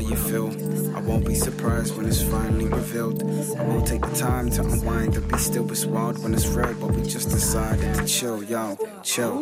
you feel. I won't be surprised when it's finally revealed. I will take the time to unwind and be still. It's wild when it's real, but we just decided to chill, yo, chill.